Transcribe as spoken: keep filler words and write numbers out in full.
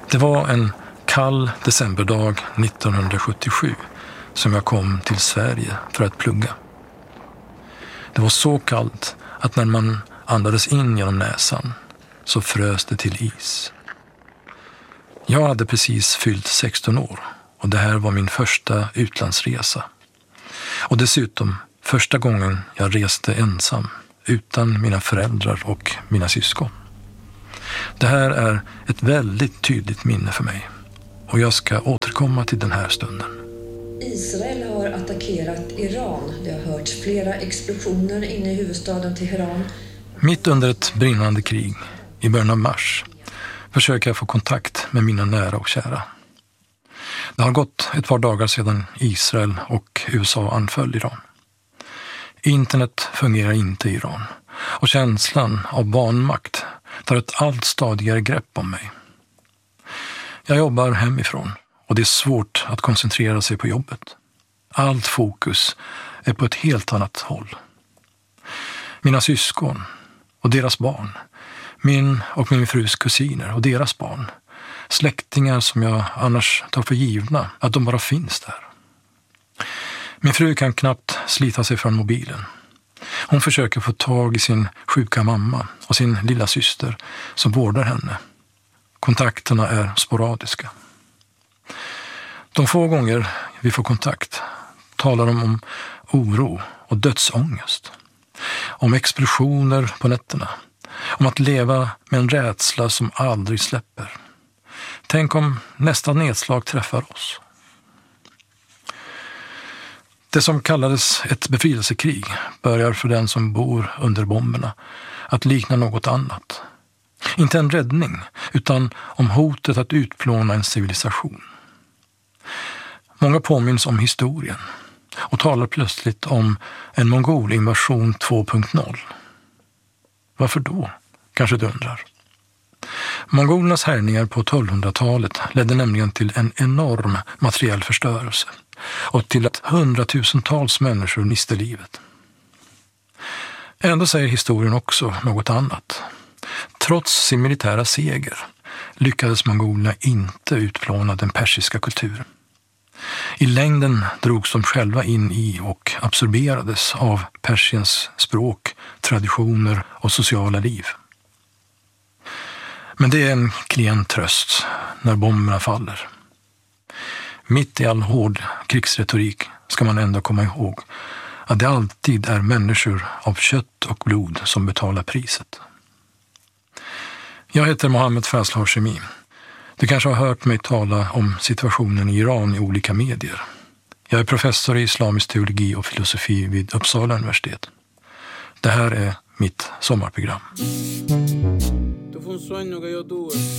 Det var en kall decemberdag nittonhundrasjuttiosju som jag kom till Sverige för att plugga. Det var så kallt att när man andades in genom näsan så frös det till is. Jag hade precis fyllt sexton år och det här var min första utlandsresa. Och dessutom första gången jag reste ensam utan mina föräldrar och mina syskon. Det här är ett väldigt tydligt minne för mig och jag ska återkomma till den här stunden. Israel har attackerat Iran. Det har hörts flera explosioner inne i huvudstaden Teheran. Mitt under ett brinnande krig i början av mars försöker jag få kontakt med mina nära och kära. Det har gått ett par dagar sedan Israel och U S A anföll Iran. Internet fungerar inte i Iran och känslan av vanmakt tar ett allt stadigare grepp om mig. Jag jobbar hemifrån och det är svårt att koncentrera sig på jobbet. Allt fokus är på ett helt annat håll. Mina syskon och deras barn, min och min frus kusiner och deras barn, släktingar som jag annars tar för givna att de bara finns där. Min fru kan knappt slita sig från mobilen. Hon försöker få tag i sin sjuka mamma och sin lilla syster som vårdar henne. Kontakterna är sporadiska. De få gånger vi får kontakt talar de om oro och dödsångest. Om explosioner på nätterna. Om att leva med en rädsla som aldrig släpper. Tänk om nästa nedslag träffar oss. Det som kallades ett befrielsekrig börjar för den som bor under bomberna att likna något annat. Inte en räddning, utan om hotet att utplåna en civilisation. Många påminns om historien och talar plötsligt om en mongolinvasion två punkt noll. Varför då? Kanske du undrar. Mongolernas härjningar på tolvhundratalet ledde nämligen till en enorm materiell förstörelse och till att hundratusentals människor miste livet. Ändå säger historien också något annat. Trots sin militära seger lyckades mongolerna inte utplåna den persiska kulturen. I längden drogs de själva in i och absorberades av Persiens språk, traditioner och sociala liv. Men det är en klen tröst när bomberna faller. Mitt i all hård krigsretorik ska man ändå komma ihåg att det alltid är människor av kött och blod som betalar priset. Jag heter Mohammed Fazl Hashemi. Du kanske har hört mig tala om situationen i Iran i olika medier. Jag är professor i islamisk teologi och filosofi vid Uppsala universitet. Det här är mitt sommarprogram.